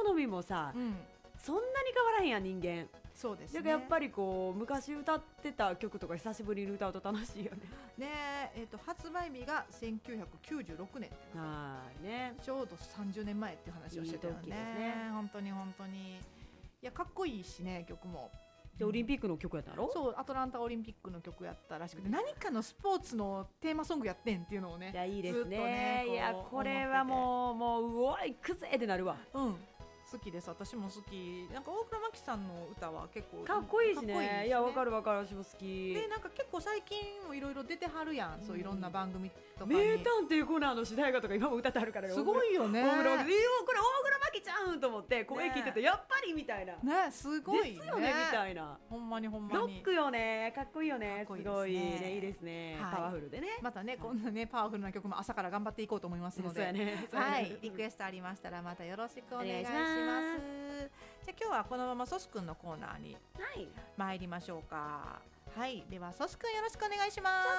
好みもさ、そんなに変わらへんやん人間。 そうですね。 だからやっぱりこう昔歌ってた曲とか久しぶりに歌うと楽しいよね。 ね、発売日が1996年。 はいね。 ちょうど30年前っていう話をしてたよね。 いい時ですね。 本当に本当に。いやかっこいいしね曲も。 でオリンピックの曲やったろ？ そうアトランタオリンピックの曲やったらしくて、何かのスポーツのテーマソングやってんっていうのをね。 いやいいですね。 ずっとねいやこれはもううわ行くぜってなるわ。 好きです。私も好き。なんか大倉真紀さんの歌は結構かっこいいしね。いやわかるわかる、私も好きで。なんか結構最近もいろいろ出てはるやん、そういろんな番組とかに。 名探偵コナンの主題歌とか今も歌ってはるからすごいよね。 これ大倉真紀ちゃんと思って声聞いててやっぱりみたいなね、すごいですよねみたいな。 ほんまにロックよね、かっこいいよね。すごいね、いいですね。 パワフルでね。 またねこんなねパワフルな曲も朝から頑張っていこうと思いますので、はい、リクエストありましたらまたよろしくお願いします。じゃあ今日はこのままソスくんのコーナーに参りましょうか。はい、ではソスくんよろしくお願いします。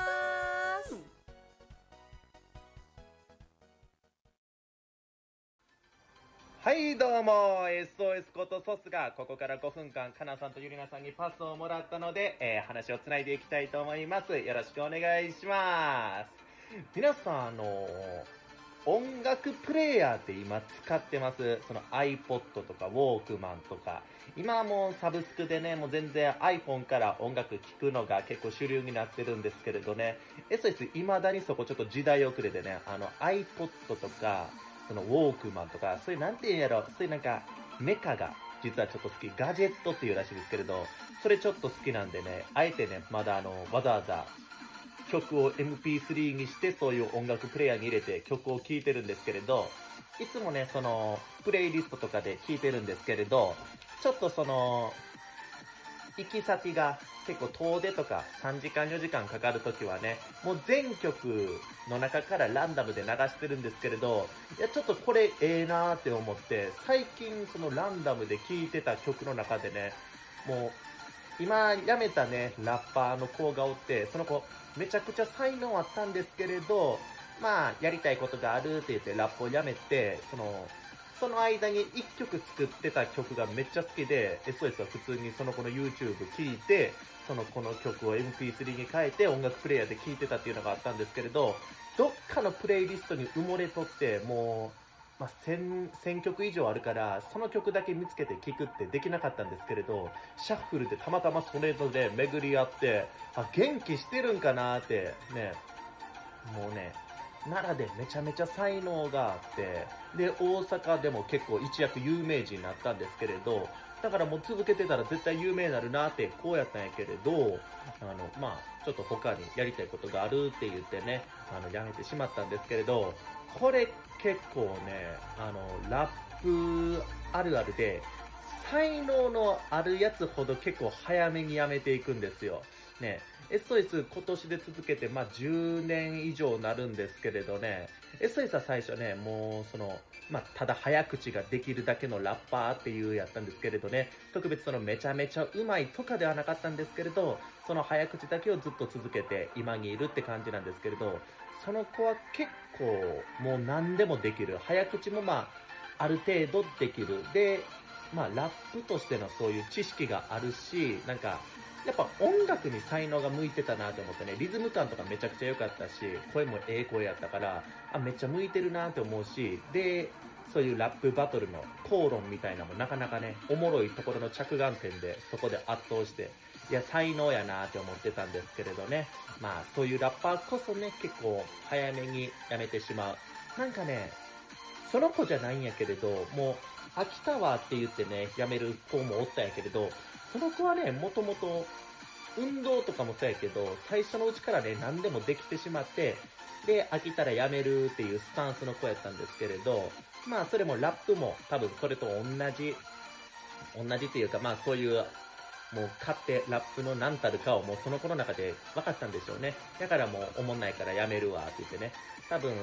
はいどうも SOS ことソスがここから5分間かなさんとゆりなさんにパスをもらったので、話をつないでいきたいと思います。よろしくお願いします。皆さん音楽プレイヤーって今使ってます？その iPod とかウォークマンとか。今はもうサブスクでね、もう全然 iPhone から音楽聴くのが結構主流になってるんですけれどね。SOS 未だにそこちょっと時代遅れでね、iPod とか、そのウォークマンとか、そういうなんて言うんやろ、そういうなんかメカが実はちょっと好き。ガジェットっていうらしいですけれど、それちょっと好きなんでね、あえてね、まだわざわざ曲を MP3 にしてそういう音楽プレイヤーに入れて曲を聴いてるんですけれど、いつもね、そのプレイリストとかで聴いてるんですけれど、ちょっとその行き先が結構遠出とか3時間4時間かかるときはね、もう全曲の中からランダムで流してるんですけれど、いやちょっとこれええなーって思って、最近そのランダムで聴いてた曲の中でね、もう今辞めたね、ラッパーの子がおって、その子めちゃくちゃ才能あったんですけれど、まあやりたいことがあるって言ってラップを辞めて、その間に一曲作ってた曲がめっちゃ好きで、SOS は普通にその子の YouTube 聞いて、この曲を MP3 に変えて音楽プレイヤーで聴いてたっていうのがあったんですけれど、どっかのプレイリストに埋もれとって、もう、1000曲以上あるから、その曲だけ見つけて聴くってできなかったんですけれど、シャッフルでたまたまそれぞれ巡り合って、元気してるんかなーってね、もうね、奈良でめちゃめちゃ才能があって、で、大阪でも結構一躍有名人になったんですけれど、だからもう続けてたら絶対有名になるなってこうやったんやけれど、ちょっと他にやりたいことがあるって言ってね、やめてしまったんですけれど、これ結構ね、ラップあるあるで、才能のあるやつほど結構早めにやめていくんですよ。ね、SOS 今年で続けて、10年以上なるんですけれどね、SOS は最初ね、もうただ早口ができるだけのラッパーっていうやったんですけれどね、特別めちゃめちゃ上手いとかではなかったんですけれど、その早口だけをずっと続けて今にいるって感じなんですけれど、その子は結構もう何でもできる。早口もある程度できる。で、ラップとしてのそういう知識があるし、なんか、やっぱ音楽に才能が向いてたなと思ってね、リズム感とかめちゃくちゃ良かったし、声もええ声やったから、めっちゃ向いてるなって思うし、で、そういうラップバトルの口論みたいなのもなかなかね、おもろいところの着眼点で、そこで圧倒して、いや、才能やなって思ってたんですけれどね、そういうラッパーこそね、結構早めにやめてしまう。なんかね、その子じゃないんやけれど、もう、飽きたわって言ってね、やめる子もおったんやけれど、その子はね、もともと、運動とかもそうやけど、最初のうちからね、何でもできてしまって、で、飽きたらやめるっていうスタンスの子やったんですけれど、それもラップも多分それと同じっていうか、そういう、もう買ってラップの何たるかをもうその子の中で分かったんでしょうね。だからもうおもんないからやめるわって言ってね。多分、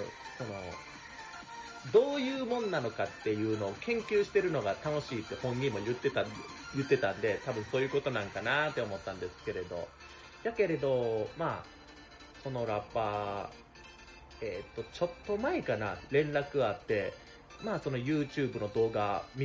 どういうもんなのかっていうのを研究してるのが楽しいって本人も言ってたんで、多分そういうことなんかなって思ったんですけれど。やけれど、そのラッパー、ちょっと前かな、連絡あって、その YouTube の動画見